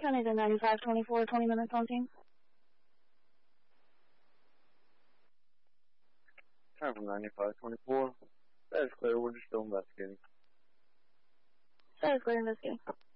County to 9524, 20 minutes on team. Time from 9524. That is clear, we're just still investigating. That is clear, investigating.